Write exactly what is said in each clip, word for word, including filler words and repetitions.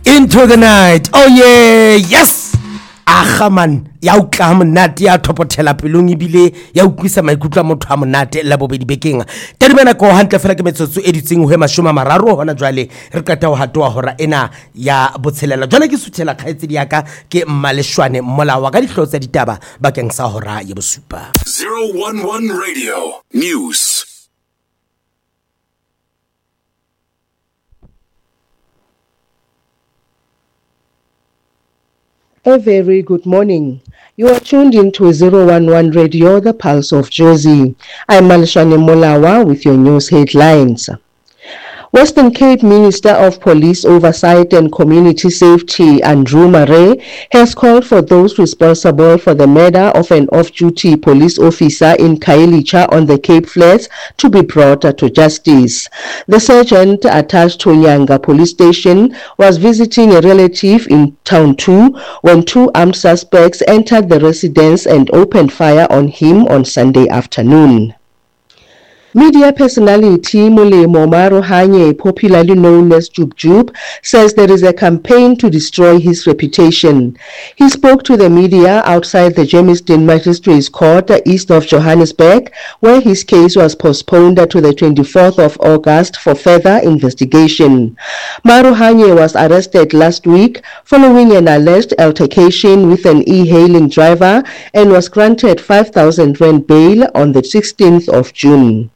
Into the night. Oh yeah, yes. Aha man, ya utlwa monate ya thopotela pelong ebile ya utlwisa maikutlo a motho a monate la bobedi bekeng. Tadimana go hantle fela ke metsotso e ditseng ho mashome a mararo hona jwale re qeta ho hatoa hora ena ya botshelela. Jwale ke suthela kgaetsedi ya ka ke Mmaleshwane Molawa ka dihlo tsa ditaba bakeng sa hora ya bosupa. zero one one Radio News. A very good morning. You are tuned into zero one one Radio, the Pulse of Jozi. I'm Mmaleshwane Molawa with your news headlines. Western Cape Minister of Police Oversight and Community Safety, Andrew Murray, has called for those responsible for the murder of an off-duty police officer in Khayelitsha on the Cape Flats to be brought to justice. The sergeant attached to Nyanga police station was visiting a relative in Town two when two armed suspects entered the residence and opened fire on him on Sunday afternoon. Media personality Molemo Marohanye, popularly known as Jub Jub, says there is a campaign to destroy his reputation. He spoke to the media outside the Germiston Magistrates Court east of Johannesburg, where his case was postponed to the twenty-fourth of August for further investigation. Marohanye was arrested last week following an alleged altercation with an e-hailing driver and was granted five thousand rand bail on the sixteenth of June.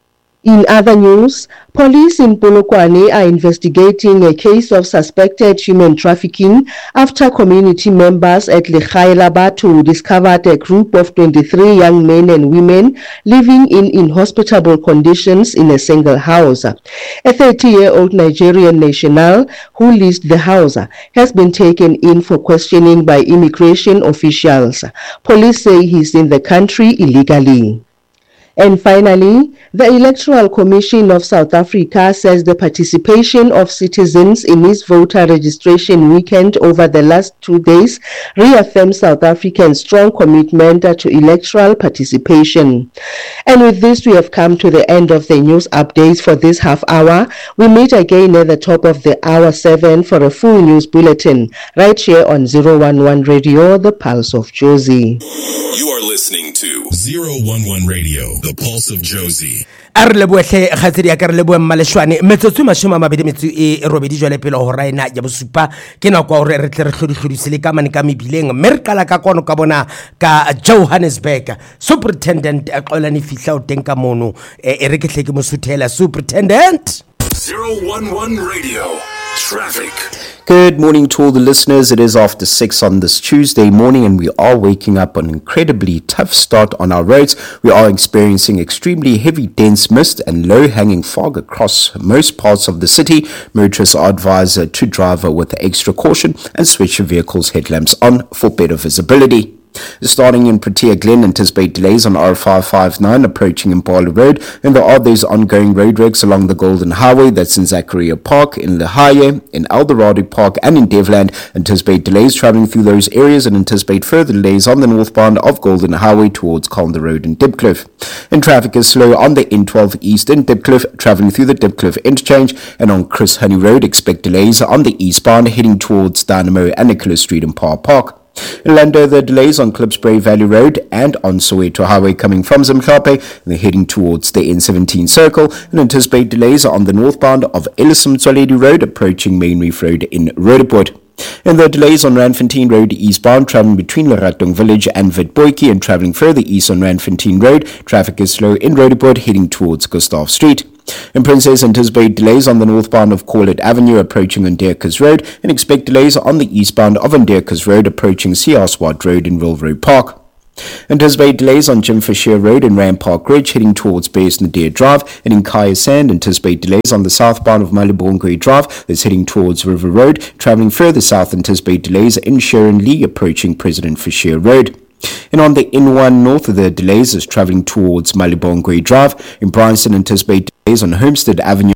In other news, police in Polokwane are investigating a case of suspected human trafficking after community members at Lekhaya Labatu discovered a group of twenty-three young men and women living in inhospitable conditions in a single house. A thirty-year-old Nigerian national who leased the house has been taken in for questioning by immigration officials. Police say he's in the country illegally. And finally, the Electoral Commission of South Africa says the participation of citizens in its voter registration weekend over the last two days reaffirms South Africa's strong commitment to electoral participation. And with this, we have come to the end of the news updates for this half hour. We meet again at the top of the hour seven for a full news bulletin right here on zero one one Radio, the Pulse of Jozi. You are listening to zero one one Radio, the Pulse of Jozi. Arle boehle khatsedi ya ka re leboe Mmaleshwane metsotso mashome a mabedi metso e robedi jwale pele ho raina ya bosupa ke na kwa hore re tle re hlodihlodise le ka mane ka mebileng mme re qala ka kono ka bona ka Johannesburg. Superintendent a qolane fihla o teng ka mono e re ke hle ke mosuthela Superintendent. zero one one Radio Traffic. Good morning to all the listeners. It is after six on this Tuesday morning and we are waking up on an incredibly tough start on our roads. We are experiencing extremely heavy dense mist and low-hanging fog across most parts of the city. Motorists are advised to drive with extra caution and switch your vehicle's headlamps on for better visibility. Starting in Protea Glen, anticipate delays on R five five nine approaching Impala Road, and there are those ongoing roadworks along the Golden Highway, that's in Zachariah Park, in Lahaye, in Eldorado Park and in Devland. Anticipate delays travelling through those areas and anticipate further delays on the northbound of Golden Highway towards Calder Road in Dipcliffe. And traffic is slow on the N twelve East in Dipcliffe, travelling through the Dipcliffe interchange, and on Chris Honey Road expect delays on the eastbound heading towards Dynamo and Nicholas Street in Parr Park. In Lando, the delays on Klipspray Valley Road and on Soweto Highway coming from Zimhlape, and they're heading towards the N seventeen circle, and anticipate delays on the northbound of Ellison Mtswaledi Road approaching Main Reef Road in Roodepoort. And the delays on Randfontein Road eastbound travelling between Leratung Village and Witbooi and travelling further east on Randfontein Road. Traffic is slow in Roodepoort heading towards Gustav Street. In Princess, anticipate delays on the northbound of Corlett Avenue approaching Ondeerkes Road and expect delays on the eastbound of Ondeerkes Road approaching C R Swart Road in Wilrow Park. Anticipate delays on Jim Fisher Road and Ram Park Ridge heading towards Base Nadir Drive, and in Kaya Sand anticipate delays on the southbound of Malibongwe Drive that's heading towards River Road. Travelling further south, anticipate delays in Sharon Lee approaching President Fisher Road. And on the N one north of the delays is travelling towards Malibongwe Drive. In Bryanston, anticipate delays on Homestead Avenue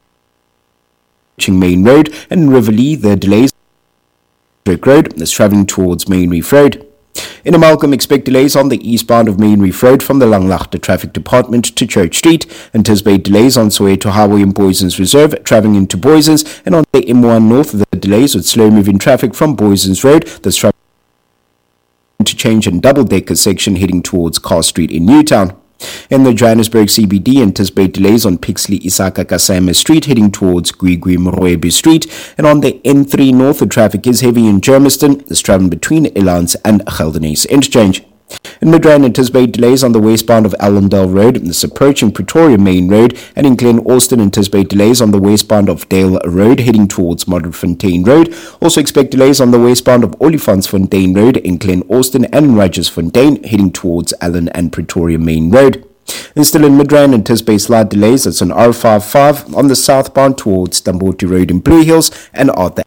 approaching Main Road, and in Riverlea the delays on Road is travelling towards Main Reef Road. In Amalgam, expect delays on the eastbound of Main Reef Road from the Langlaagte Traffic Department to Church Street. Anticipate delays on Soweto Highway in Boysens Reserve, travelling into Boysens, and on the M one North, the delays with slow-moving traffic from Boysens Road. This traffic interchange and double-decker section heading towards Carr Street in Newtown. In the Johannesburg C B D, anticipate delays on Pixley Isaka Kasama Street heading towards Gwigwi Mroebu Street, and on the N three North, the traffic is heavy in Germiston. This travelling between Elans and Geldenhuys Interchange. In Midrand, anticipate delays on the westbound of Allendale Road, this approaching Pretoria Main Road, and in Glen Austin, anticipate delays on the westbound of Dale Road heading towards Modderfontein Road. Also expect delays on the westbound of Olifantsfontein Road in Glen Austin and Roggersfontein heading towards Allen and Pretoria Main Road. And still in Midrand, anticipate slight delays. That's on R fifty-five on the southbound towards Tamboti Road in Blue Hills and Arthur.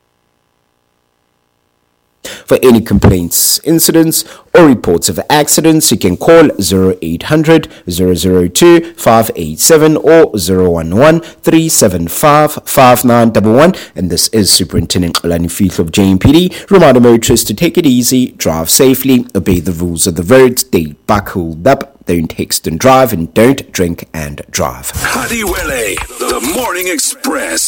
For any complaints, incidents, or reports of accidents, you can call zero eight hundred, zero zero two, five eight seven or zero one one, three seven five, five nine one one. And this is Superintendent Lani Field of J M P D. Reminder motorists to take it easy, drive safely, obey the rules of the road, stay buckled up, don't text and drive, and don't drink and drive. Hadiwele, the Morning Express.